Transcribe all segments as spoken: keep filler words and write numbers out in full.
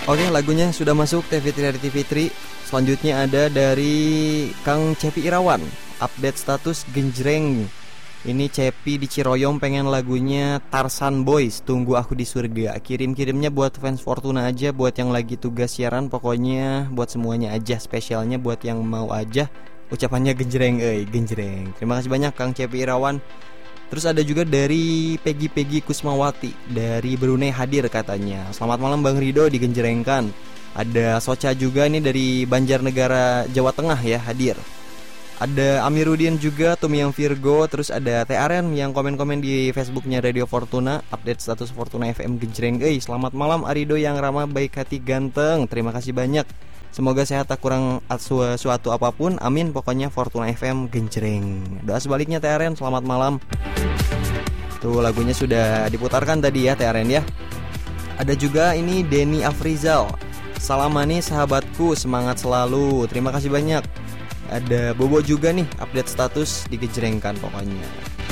Oke, lagunya sudah masuk T V Tri dari T V Tri. Selanjutnya ada dari Kang Cepi Irawan, update status genjreng. Ini Cepi di Ciroyom pengen lagunya Tarsan Boys, Tunggu Aku di Surga. Kirim-kirimnya buat fans Fortuna aja, buat yang lagi tugas siaran, pokoknya buat semuanya aja, spesialnya buat yang mau aja. Ucapannya genjreng, eh genjreng. Terima kasih banyak Kang Cepi Irawan. Terus ada juga dari Peggy-Peggy Kusmawati dari Brunei hadir katanya. Selamat malam Bang Rido digenjrengkan. Ada Soca juga nih dari Banjarnegara Jawa Tengah ya hadir. Ada Amiruddin juga, Tumiang Virgo. Terus ada T R N yang komen-komen di Facebooknya Radio Fortuna, update status Fortuna F M genjreng. Eh, selamat malam Arido yang ramah, baik hati, ganteng. Terima kasih banyak. Semoga sehat tak kurang su- suatu apapun. Amin. Pokoknya Fortuna F M genjreng. Doa sebaliknya T R N, selamat malam. Tuh lagunya sudah diputarkan tadi ya T R N ya. Ada juga ini Denny Afrizal. Salam manis sahabatku, semangat selalu. Terima kasih banyak. Ada Bobo juga nih, update status digejrengkan pokoknya.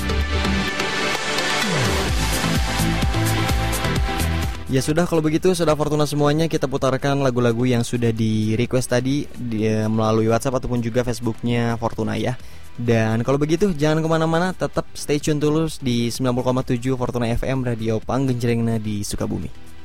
Ya sudah, kalau begitu sudah Fortuna semuanya, kita putarkan lagu-lagu yang sudah di request tadi di, melalui WhatsApp ataupun juga Facebooknya Fortuna ya. Dan kalau begitu jangan kemana-mana, tetap stay tune terus di sembilan puluh koma tujuh Fortuna F M, Radio Panggenjrengna di Sukabumi.